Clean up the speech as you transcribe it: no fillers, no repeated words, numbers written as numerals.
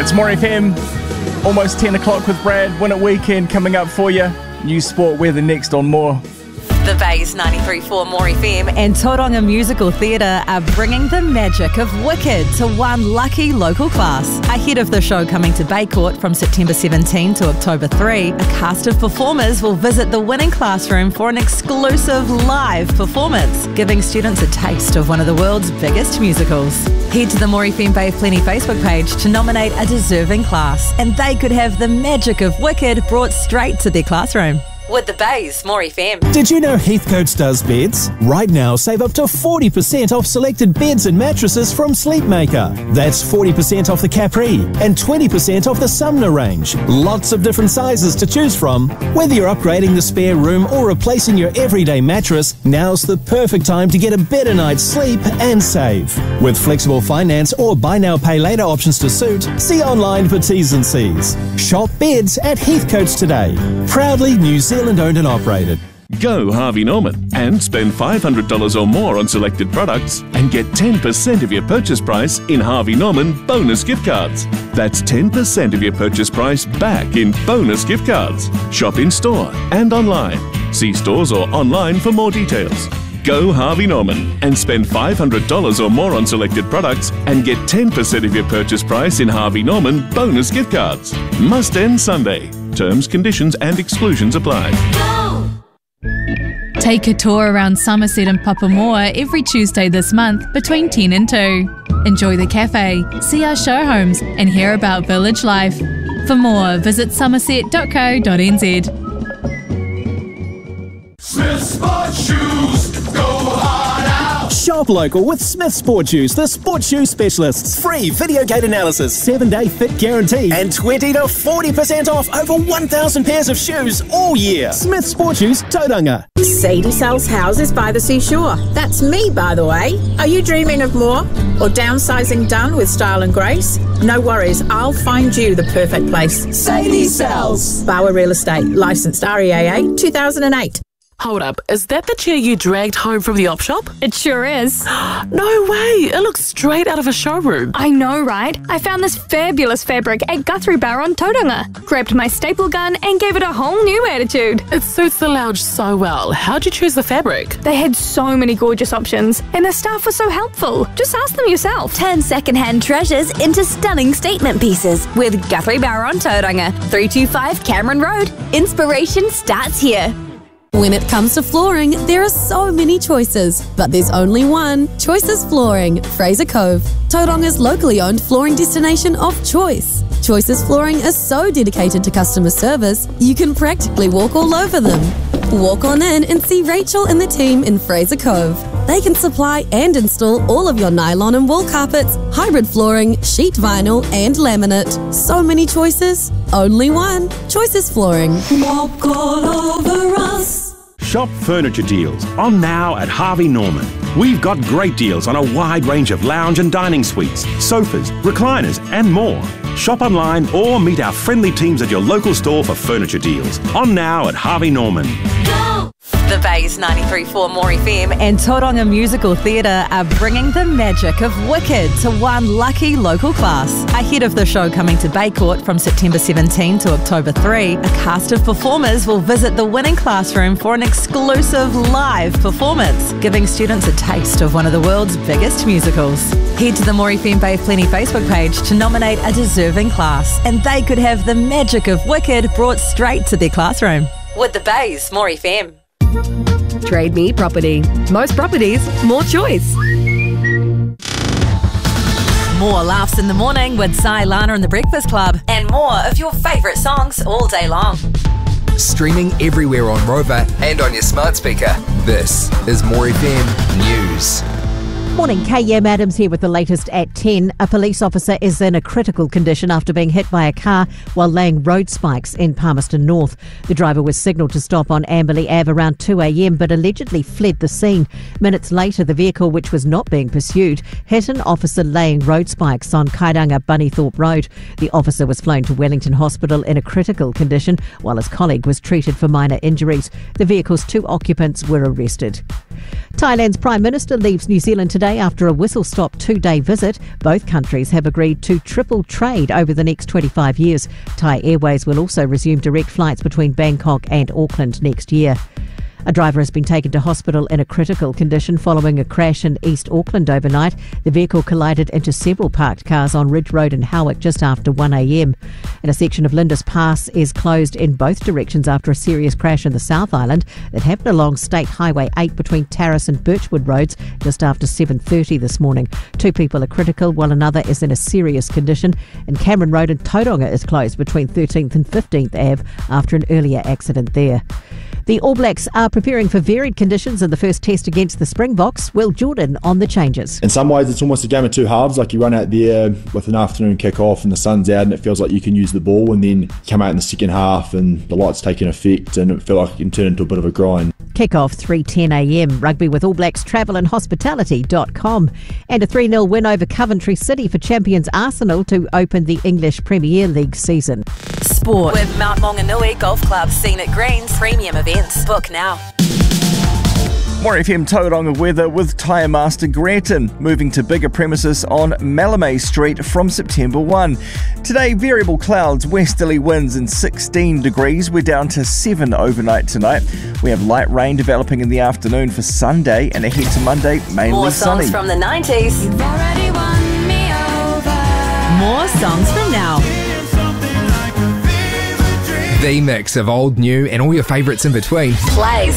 It's More FM, almost 10 o'clock with Brad. Win It Weekend coming up for you. News, sport, weather next on More. The Bay's 93.4 More FM and Tauranga Musical Theatre are bringing the magic of Wicked to one lucky local class. Ahead of the show coming to Bay Court from September 17 to October 3, a cast of performers will visit the winning classroom for an exclusive live performance, giving students a taste of one of the world's biggest musicals. Head to the More FM Bay of Plenty Facebook page to nominate a deserving class, and they could have the magic of Wicked brought straight to their classroom. With the Bay's More FM. Did you know Heathcote does beds? Right now, save up to 40% off selected beds and mattresses from Sleepmaker. That's 40% off the Capri and 20% off the Sumner range. Lots of different sizes to choose from. Whether you're upgrading the spare room or replacing your everyday mattress, now's the perfect time to get a better night's sleep and save. With flexible finance or buy now, pay later options to suit, see online for T's and C's. Shop beds at Heathcote's today. Proudly New Zealand owned and operated. Go Harvey Norman and spend $500 or more on selected products and get 10% of your purchase price in Harvey Norman bonus gift cards. That's 10% of your purchase price back in bonus gift cards. Shop in store and online. See stores or online for more details. Go Harvey Norman and spend $500 or more on selected products and get 10% of your purchase price in Harvey Norman bonus gift cards. Must end Sunday. Terms, conditions and exclusions apply. Take a tour around Somerset and Papamoa every Tuesday this month between 10 and 2. Enjoy the cafe, see our show homes and hear about village life. For more, visit somerset.co.nz. Smith Sport Shoes, go hard out. Shop local with Smith Sport Shoes, the sports shoe specialists. Free video gate analysis, 7-day fit guarantee, and 20 to 40% off over 1,000 pairs of shoes all year. Smith Sport Shoes, Tauranga. Sadie sells houses by the seashore. That's me, by the way. Are you dreaming of more? Or downsizing done with style and grace? No worries, I'll find you the perfect place. Sadie sells. Bauer Real Estate, licensed REAA 2008. Hold up, is that the chair you dragged home from the op shop? It sure is. No way, it looks straight out of a showroom. I know, right? I found this fabulous fabric at Guthrie Bar on Tauranga. Grabbed my staple gun and gave it a whole new attitude. It suits the lounge so well. How'd you choose the fabric? They had so many gorgeous options and the staff was so helpful. Just ask them yourself. Turn second-hand treasures into stunning statement pieces with Guthrie Bar on Tauranga, 325 Cameron Road. Inspiration starts here. When it comes to flooring, there are so many choices, but there's only one. Choices Flooring, Fraser Cove, Tauranga's locally owned flooring destination of choice. Choices Flooring is so dedicated to customer service, you can practically walk all over them. Walk on in and see Rachel and the team in Fraser Cove. They can supply and install all of your nylon and wool carpets, hybrid flooring, sheet vinyl and laminate. So many choices, only one. Choices Flooring. Walk all over us. Shop furniture deals on now at Harvey Norman. We've got great deals on a wide range of lounge and dining suites, sofas, recliners and more. Shop online or meet our friendly teams at your local store for furniture deals. On now at Harvey Norman. Go! The Bay's 93.4 More FM and Tauranga Musical Theatre are bringing the magic of Wicked to one lucky local class. Ahead of the show coming to Bay Court from September 17 to October 3, a cast of performers will visit the winning classroom for an exclusive live performance, giving students a taste of one of the world's biggest musicals. Head to the More FM Bay of Plenty Facebook page to nominate a deserving class, and they could have the magic of Wicked brought straight to their classroom. With the Bay's More FM. Trade Me Property. Most properties, more choice. More laughs in the morning with Sai Lana and the Breakfast Club, and more of your favourite songs all day long. Streaming everywhere on Rover and on your smart speaker. This is More FM News. Morning, KM Adams here with the latest at 10. A police officer is in a critical condition after being hit by a car while laying road spikes in Palmerston North. The driver was signalled to stop on Amberley Ave around 2 a.m. but allegedly fled the scene. Minutes later, the vehicle, which was not being pursued, hit an officer laying road spikes on Kairanga Bunnythorpe Road. The officer was flown to Wellington Hospital in a critical condition while his colleague was treated for minor injuries. The vehicle's 2 occupants were arrested. Thailand's Prime Minister leaves New Zealand today after a whistle-stop 2-day visit. Both countries have agreed to triple trade over the next 25 years. Thai Airways will also resume direct flights between Bangkok and Auckland next year. A driver has been taken to hospital in a critical condition following a crash in East Auckland overnight. The vehicle collided into several parked cars on Ridge Road in Howick just after 1 a.m. And a section of Lindis Pass is closed in both directions after a serious crash in the South Island that happened along State Highway 8 between Terrace and Birchwood Roads just after 7:30 this morning. 2 people are critical while another is in a serious condition. And Cameron Road in Tauranga is closed between 13th and 15th Ave after an earlier accident there. The All Blacks are preparing for varied conditions in the first test against the Springboks. Will Jordan on the changes. In some ways, it's almost a game of two halves. Like you run out there with an afternoon kick-off and the sun's out and it feels like you can use the ball, and then come out in the second half and the lights take an effect and it feels like it can turn into a bit of a grind. Kick-off 3:10 a.m. Rugby with All Blacks Travel and Hospitality.com. And a 3-0 win over Coventry City for champions Arsenal to open the English Premier League season. Sport with Mount Maunganui Golf Club Scenic Greens Premium Events. Book now. More FM Tauranga weather with Tyre Master Greaton, moving to bigger premises on Malame Street from September 1. Today, variable clouds, westerly winds and 16 degrees. We're down to 7 overnight tonight. We have light rain developing in the afternoon for Sunday, and ahead to Monday, mainly More sunny. songs from the 90s. You've already won me over. More songs from now. The mix of old, new and all your favourites in between. Plays